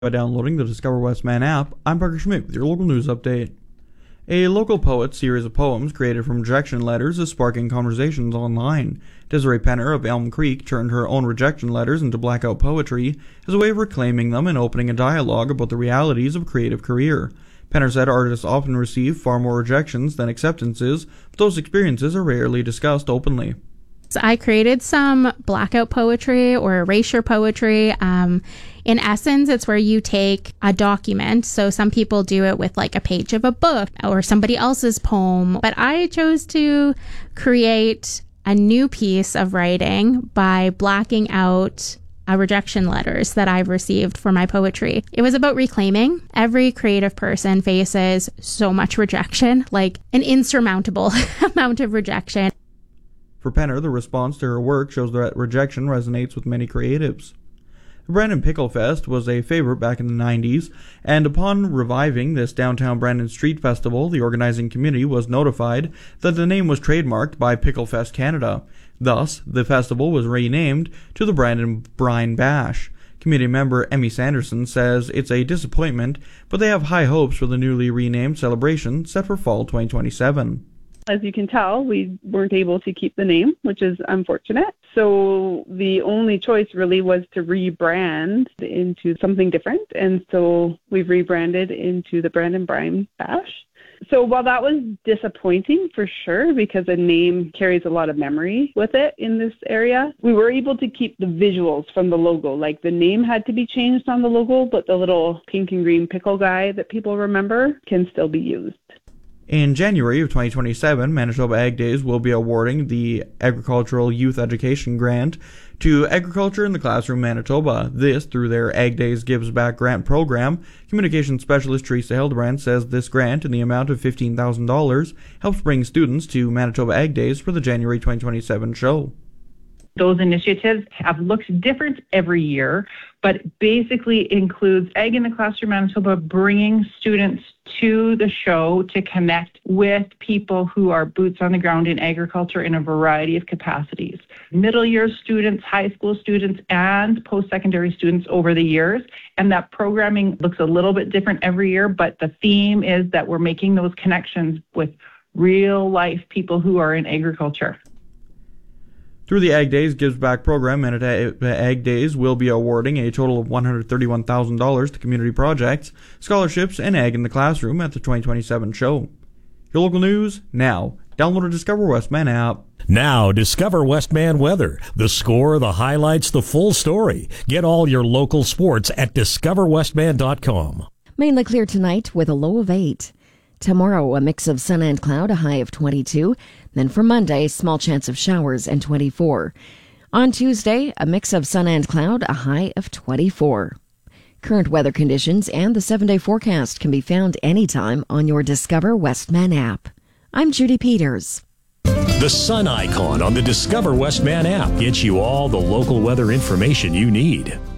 By downloading the Discover Westman app, I'm Parker Schmidt with your local news update. A local poet series of poems created from rejection letters is sparking conversations online. Desiree Penner of Elm Creek turned her own rejection letters into blackout poetry as a way of reclaiming them and opening a dialogue about the realities of a creative career. Penner said artists often receive far more rejections than acceptances, but those experiences are rarely discussed openly. So I created some blackout poetry or erasure poetry. In essence, it's where you take a document. So some people do it with like a page of a book or somebody else's poem. But I chose to create a new piece of writing by blacking out rejection letters that I've received for my poetry. It was about reclaiming. Every creative person faces so much rejection, like an insurmountable amount of rejection. For Penner, the response to her work shows that rejection resonates with many creatives. The Brandon Pickle Fest was a favorite back in the 90s, and upon reviving this downtown Brandon Street Festival, the organizing community was notified that the name was trademarked by Pickle Fest Canada. Thus, the festival was renamed to the Brandon Brine Bash. Community member Emmy Sanderson says it's a disappointment, but they have high hopes for the newly renamed celebration set for fall 2027. As you can tell, we weren't able to keep the name, which is unfortunate. So the only choice really was to rebrand into something different. And so we've rebranded into the Brandon Brine Bash. So while that was disappointing for sure, because a name carries a lot of memory with it in this area, we were able to keep the visuals from the logo. Like the name had to be changed on the logo, but the little pink and green pickle guy that people remember can still be used. In January of 2027, Manitoba Ag Days will be awarding the Agricultural Youth Education Grant to Agriculture in the Classroom Manitoba. This through their Ag Days Gives Back grant program. Communications specialist Teresa Hildebrand says this grant, in the amount of $15,000, helps bring students to Manitoba Ag Days for the January 2027 show. Those initiatives have looked different every year, but basically includes Ag in the Classroom Manitoba bringing students to the show to connect with people who are boots on the ground in agriculture in a variety of capacities. Middle year students, high school students, and post-secondary students over the years. And that programming looks a little bit different every year, but the theme is that we're making those connections with real life people who are in agriculture. Through the Ag Days Gives Back program, Manitoba Ag Days will be awarding a total of $131,000 to community projects, scholarships, and Ag in the Classroom at the 2027 show. Your local news now. Download the Discover Westman app. Now, Discover Westman weather. The score, the highlights, the full story. Get all your local sports at discoverwestman.com. Mainly clear tonight with a low of 8. Tomorrow, a mix of sun and cloud, a high of 22. Then for Monday, small chance of showers and 24. On Tuesday, a mix of sun and cloud, a high of 24. Current weather conditions and the 7-day forecast can be found anytime on your Discover Westman app. I'm Judy Peters. The sun icon on the Discover Westman app gets you all the local weather information you need.